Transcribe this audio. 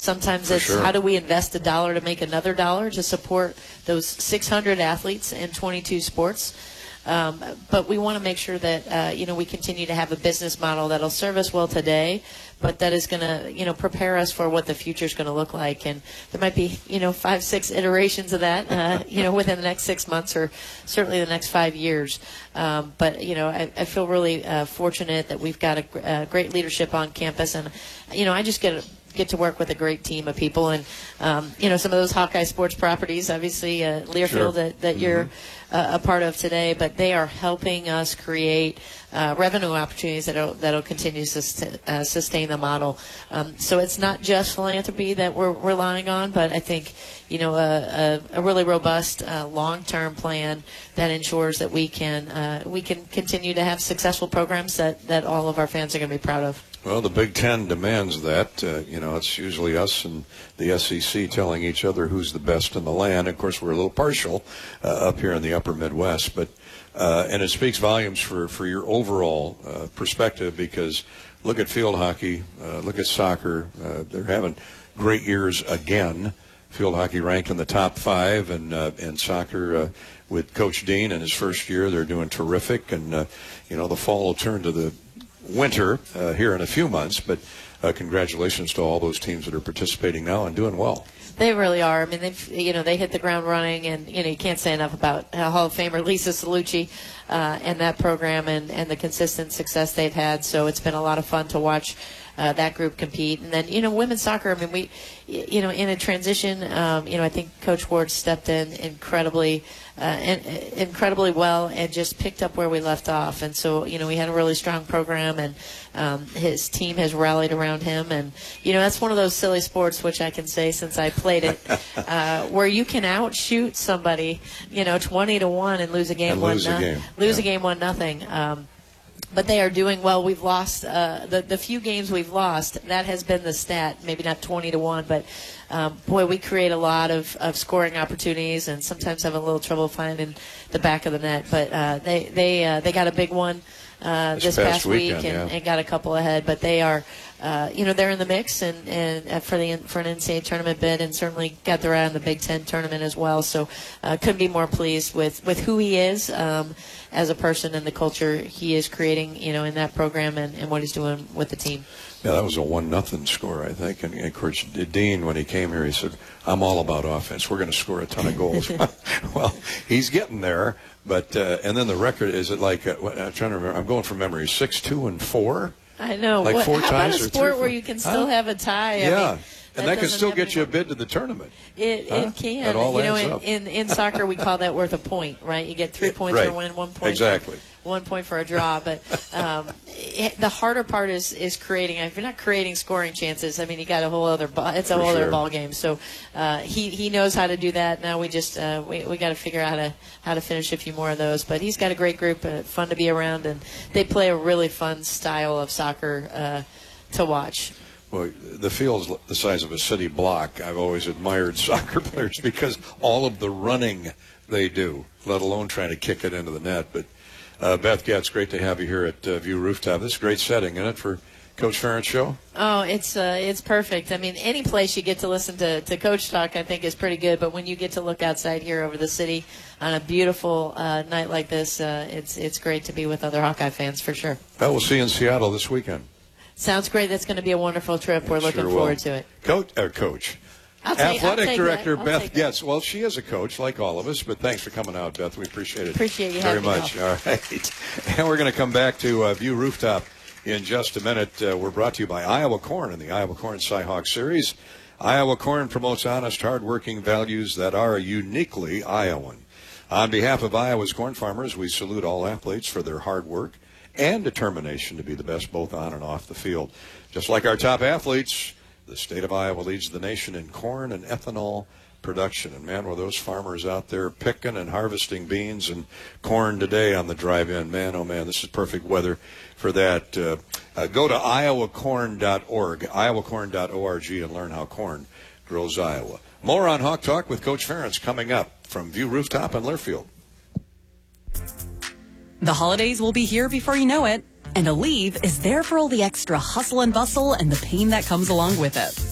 Sometimes For it's sure. how do we invest $1 to make another dollar to support those 600 athletes in 22 sports. But we want to make sure that, we continue to have a business model that'll serve us well today, but that is going to, prepare us for what the future is going to look like. And there might be, 5, 6 iterations of that, within the next 6 months or certainly the next 5 years. But, I feel really fortunate that we've got a great leadership on campus. And, I just get to work with a great team of people. And, some of those Hawkeye sports properties, obviously, Learfield Sure. that you're a part of today, but they are helping us create revenue opportunities that'll continue to sustain the model. So it's not just philanthropy that we're relying on, but I think, a really robust long-term plan that ensures that we can continue to have successful programs that all of our fans are going to be proud of. Well, the Big Ten demands that. It's usually us and the SEC telling each other who's the best in the land. Of course, we're a little partial up here in the upper Midwest, but and it speaks volumes for your overall perspective, because look at field hockey, look at soccer. They're having great years again. Field hockey ranked in the top 5, and soccer with Coach Dean in his first year, they're doing terrific. And, the fall will turn to the winter here in a few months, but congratulations to all those teams that are participating now and doing well. They really are. I mean, they hit the ground running, and you can't say enough about Hall of Famer Lisa Salucci and that program and the consistent success they've had. So it's been a lot of fun to watch that group compete. And then women's soccer. I mean, we in a transition. I think Coach Ward stepped in incredibly well and just picked up where we left off. And so we had a really strong program, and his team has rallied around him. And that's one of those silly sports, which I can say since I played it, where you can outshoot somebody 20-1 and lose a game Lose a game 1-0. But they are doing well. We've lost the few games we've lost. That has been the stat. Maybe not 20-1, but we create a lot of scoring opportunities, and sometimes have a little trouble finding the back of the net. But they got a big one this past week and got a couple ahead. But they are, they're in the mix and for an NCAA tournament bid, and certainly got their eye on the Big Ten tournament as well. So couldn't be more pleased with who he is as a person and the culture he is creating, in that program and what he's doing with the team. Yeah, that was a 1-0 score, I think. And of course, Dean, when he came here, he said, "I'm all about offense. We're going to score a ton of goals." Well, he's getting there. But and then the record, is it like I'm trying to remember? I'm going from memory. 6-2-4. I know. Like 4 how times about a or sport 3 where you can still have a tie? Yeah. I mean, and that can doesn't still happen get you a anymore. bid to the tournament. It can. That all adds up. In soccer, we call that worth a point, right? You get 3 points Right. for a win, 1 point. Exactly. 1 point for a draw. But the harder part is creating. If you're not creating scoring chances, I mean, you got a whole other. It's a whole other ball game. So he knows how to do that. Now we just we got to figure out how to finish a few more of those. But he's got a great group, fun to be around, and they play a really fun style of soccer to watch. Well, the field's the size of a city block. I've always admired soccer players because all of the running they do, let alone trying to kick it into the net. But Beth Getz, great to have you here at View Rooftop. This is a great setting, isn't it, for Coach Ferentz show? Oh, it's perfect. I mean, any place you get to listen to Coach talk, I think, is pretty good. But when you get to look outside here over the city on a beautiful night like this, it's great to be with other Hawkeye fans for sure. Well, we'll see you in Seattle this weekend. Sounds great. That's going to be a wonderful trip. We're looking forward to it. Coach. Athletic Director Beth Getz. Well, she is a coach, like all of us, but thanks for coming out, Beth. We appreciate it. Appreciate you very having me much. All right. And we're going to come back to View Rooftop in just a minute. We're brought to you by Iowa Corn and the Iowa Corn Cyhawk Series. Iowa Corn promotes honest, hard-working values that are uniquely Iowan. On behalf of Iowa's corn farmers, we salute all athletes for their hard work and determination to be the best both on and off the field. Just like our top athletes, the state of Iowa leads the nation in corn and ethanol production. And, man, were those farmers out there picking and harvesting beans and corn today on the drive-in. Man, oh, man, this is perfect weather for that. Go to iowacorn.org, iowacorn.org, and learn how corn grows Iowa. More on Hawk Talk with Coach Ferentz coming up from View Rooftop in Learfield. The holidays will be here before you know it, and Aleve is there for all the extra hustle and bustle and the pain that comes along with it.